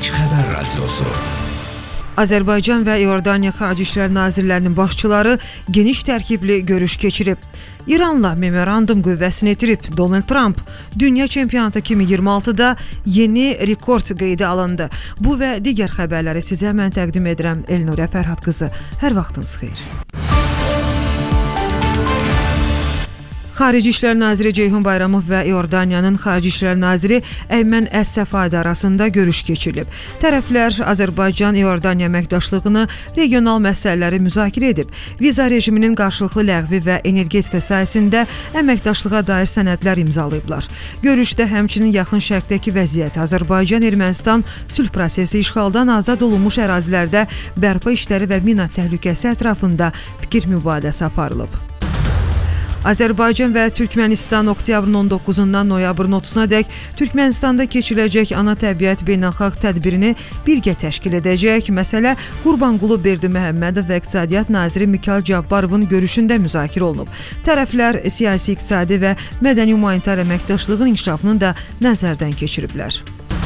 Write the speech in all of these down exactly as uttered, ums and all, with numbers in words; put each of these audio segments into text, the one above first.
İlk Xəbər Radiosu. Azərbaycan və İordaniya Xarici İşlər Nazirlərinin başçıları geniş tərkibli görüş keçirib. İranla memorandum qüvvəsini itirib. Donald Trump Dünya Çempionatı iki min iyirmi altıda yeni rekord qeydə alındı. Bu və digər xəbərləri sizə mən təqdim edirəm. Elnurə Fərhad qızı. Hər vaxtınız xeyir. Xarici İşlər Naziri Ceyhun Bayramov və İordaniyanın Xarici İşlər Naziri Əymən Əs-Səfadi arasında görüş keçirilib. Tərəflər Azərbaycan-İordaniya əməkdaşlığını, regional məsələləri müzakirə edib. Viza rejiminin qarşılıqlı ləğvi və energetika sahəsində əməkdaşlığa dair sənədlər imzalayıblar. Görüşdə həmçinin yaxın şərqdəki vəziyyət, Azərbaycan-Ermənistan sülh prosesi, işğaldan azad olunmuş ərazilərdə bərpa işləri və mina təhlükəsi ətrafında fikir mübadiləsi aparılıb. Azərbaycan və Türkmənistan oktyabrın on doqquzundan noyabrın otuzuna dək Türkmənistanda keçiriləcək ana təbiət beynəlxalq tədbirini birgə təşkil edəcək. Məsələ Qurbanqulu Berdiməhəmmədov və İqtisadiyyat Naziri Mikayıl Cabbarovun görüşündə müzakirə olunub. Tərəflər siyasi, iqtisadi və mədəni-humanitar əməkdaşlığın inkişafını da nəzərdən keçiriblər.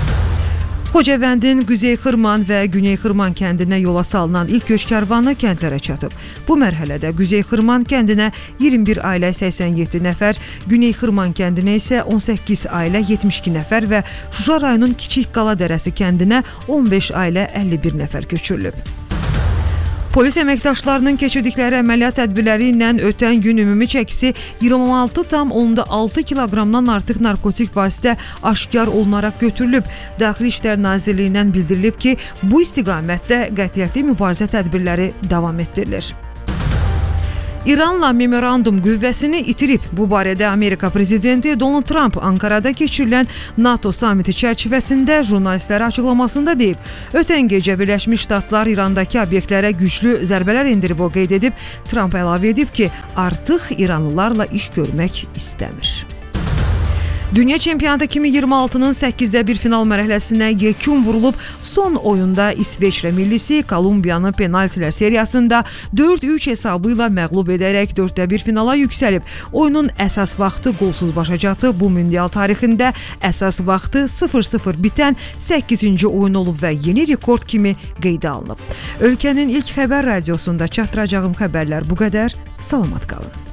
Xocavəndin Quzey Xırman və Güney Xırman kəndinə yola salınan ilk köç karvanı kəndlərə çatıb. Bu mərhələdə Quzey Xırman kəndinə iyirmi bir ailə səksən yeddi nəfər, Güney Xırman kəndinə isə on səkkiz ailə yetmiş iki nəfər və Şuşa rayonunun Kiçik Qala Dərəsi kəndinə on beş ailə əlli bir nəfər köçürülüb. Polis əməkdaşlarının keçirdikləri əməliyyat tədbirləri ilə ötən gün ümumi çəkisi iyirmi altı tam altı kiloqramdan artıq narkotik vasitə aşkar olunaraq götürülüb. Daxili İşlər Nazirliyindən bildirilib ki, bu istiqamətdə qətiyyətli mübarizə tədbirləri davam etdirilir. İranla memorandum qüvvəsini itirib. Bu barədə Amerika prezidenti Donald Trump Ankarada keçirilən NATO samiti çərçivəsində jurnalistlərə açıqlamasında deyib. Ötən gecə Birləşmiş Ştatlar İrandakı obyektlərə güclü zərbələr endirib, o qeyd edib. Trump əlavə edib ki, artıq İranlılarla iş görmək istəmir. Dünya Çempionatı iki min iyirmi altının səkkizdə bir final mərhələsinə yekun vurulub. Son oyunda İsveçrə millisi Kolumbiyanı penaltilər seriyasında dörd üç hesabı ilə məğlub edərək dörddə bir finala yüksəlib. Oyunun əsas vaxtı qolsuz başa çatıb. Bu mundial tarixində əsas vaxtı sıfır sıfır bitən səkkizinci oyun olub və yeni rekord kimi qeydə alınıb. Ölkənin ilk xəbər radiosunda çatdıracağım xəbərlər bu qədər. Salamat qalın.